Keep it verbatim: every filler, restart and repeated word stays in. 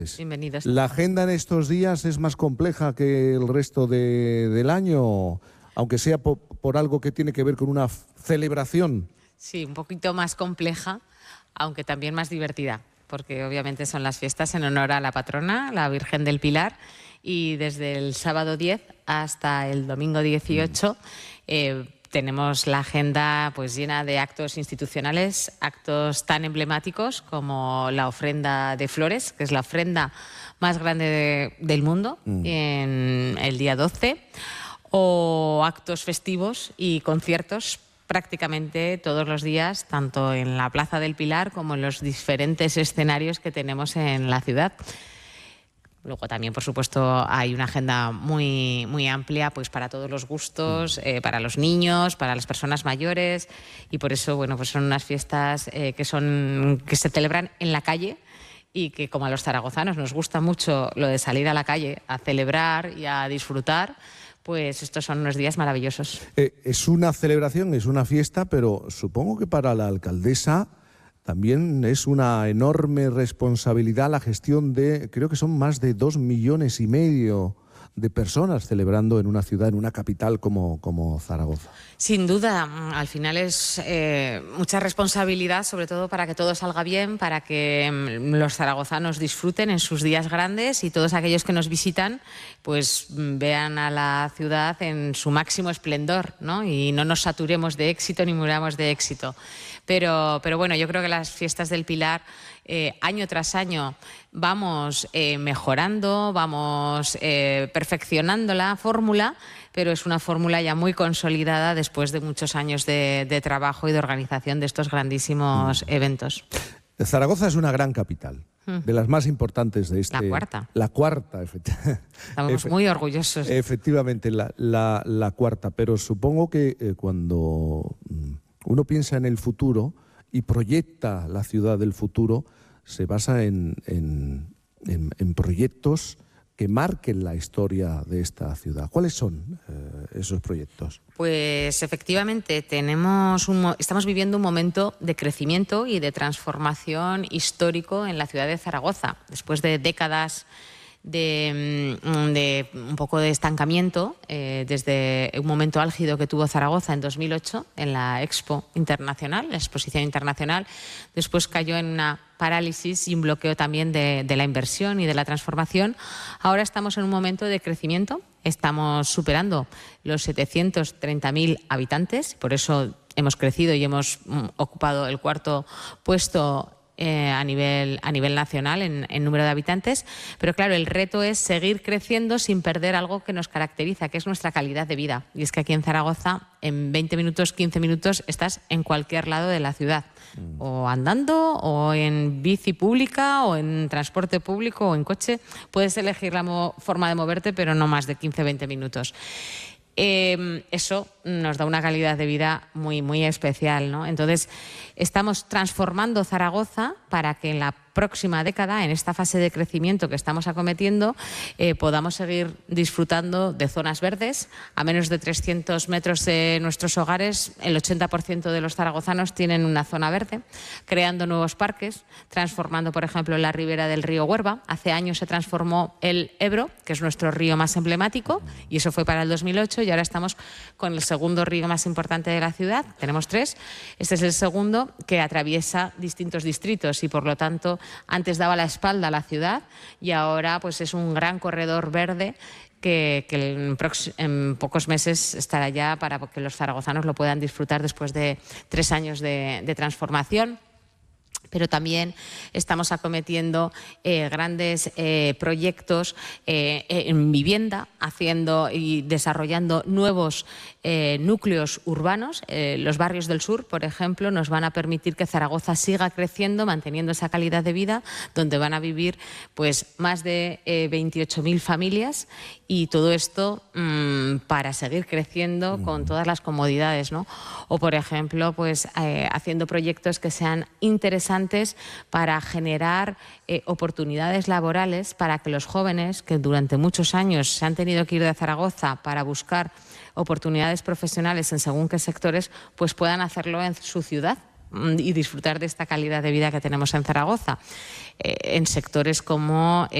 Bienvenidos. ¿La agenda en estos días es más compleja que el resto de, del año, aunque sea por, por algo que tiene que ver con una celebración? Sí, un poquito más compleja, aunque también más divertida, porque obviamente son las fiestas en honor a la patrona, la Virgen del Pilar, y desde el sábado diez hasta el domingo dieciocho eh, tenemos la agenda pues llena de actos institucionales, actos tan emblemáticos como la ofrenda de flores, que es la ofrenda más grande de, del mundo, mm. en el día doce, o actos festivos y conciertos prácticamente todos los días, tanto en la Plaza del Pilar como en los diferentes escenarios que tenemos en la ciudad. Luego también, por supuesto, hay una agenda muy, muy amplia pues para todos los gustos, eh, para los niños, para las personas mayores, y por eso bueno, pues son unas fiestas eh, que, son, que se celebran en la calle y que, como a los zaragozanos nos gusta mucho lo de salir a la calle a celebrar y a disfrutar, pues estos son unos días maravillosos. Eh, es una celebración, es una fiesta, pero supongo que para la alcaldesa también es una enorme responsabilidad la gestión de, creo que son más de dos millones y medio de personas celebrando en una ciudad, en una capital como, como Zaragoza. Sin duda, al final es eh, mucha responsabilidad, sobre todo para que todo salga bien, para que los zaragozanos disfruten en sus días grandes y todos aquellos que nos visitan pues vean a la ciudad en su máximo esplendor, ¿no? Y no nos saturemos de éxito ni muramos de éxito. Pero, pero bueno, yo creo que las fiestas del Pilar, eh, año tras año, vamos eh, mejorando, vamos eh, perfeccionando la fórmula, pero es una fórmula ya muy consolidada después de muchos años de, de trabajo y de organización de estos grandísimos eventos. Zaragoza es una gran capital, de las más importantes de este... La cuarta. La cuarta, efectivamente. Estamos Efe muy orgullosos. Efectivamente, la, la, la cuarta, pero supongo que eh, cuando uno piensa en el futuro y proyecta la ciudad del futuro, se basa en, en, en, en proyectos que marquen la historia de esta ciudad. ¿Cuáles son eh, esos proyectos? Pues efectivamente tenemos un, estamos viviendo un momento de crecimiento y de transformación histórico en la ciudad de Zaragoza. Después de décadas de, de un poco de estancamiento, eh, desde un momento álgido que tuvo Zaragoza en dos mil ocho en la Expo Internacional, la Exposición Internacional, después cayó en una parálisis y un bloqueo también de, de la inversión y de la transformación. Ahora estamos en un momento de crecimiento, estamos superando los setecientos treinta mil habitantes, por eso hemos crecido y hemos mm, ocupado el cuarto puesto Eh, a, nivel, a nivel nacional en, en número de habitantes, pero claro, el reto es seguir creciendo sin perder algo que nos caracteriza, que es nuestra calidad de vida. Y es que aquí en Zaragoza, en veinte minutos, quince minutos, estás en cualquier lado de la ciudad, mm. o andando, o en bici pública, o en transporte público, o en coche. Puedes elegir la forma de moverte, pero no más de quince a veinte minutos. Eh, eso nos da una calidad de vida muy, muy especial, ¿no? Entonces, estamos transformando Zaragoza para que en la próxima década, en esta fase de crecimiento que estamos acometiendo, eh, podamos seguir disfrutando de zonas verdes. A menos de trescientos metros de nuestros hogares, el ochenta por ciento de los zaragozanos tienen una zona verde, creando nuevos parques, transformando, por ejemplo, la ribera del río Huerva. Hace años se transformó el Ebro, que es nuestro río más emblemático, y eso fue para el dos mil ocho, y ahora estamos con el segundo río más importante de la ciudad. Tenemos tres. Este es el segundo, que atraviesa distintos distritos y, por lo tanto, antes daba la espalda a la ciudad y ahora pues es un gran corredor verde que, que en, en pocos meses estará ya para que los zaragozanos lo puedan disfrutar después de tres años de, de transformación. Pero también estamos acometiendo eh, grandes eh, proyectos eh, en vivienda, haciendo y desarrollando nuevos eh, núcleos urbanos. Eh, los barrios del sur, por ejemplo, nos van a permitir que Zaragoza siga creciendo, manteniendo esa calidad de vida, donde van a vivir pues, más de eh, veintiocho mil familias, y todo esto mmm, para seguir creciendo mm. con todas las comodidades, ¿no? O, por ejemplo, pues, eh, haciendo proyectos que sean interesantes para generar eh, oportunidades laborales para que los jóvenes que durante muchos años se han tenido que ir de Zaragoza para buscar oportunidades profesionales en según qué sectores, pues puedan hacerlo en su ciudad. y disfrutar de esta calidad de vida que tenemos en Zaragoza, eh, en sectores como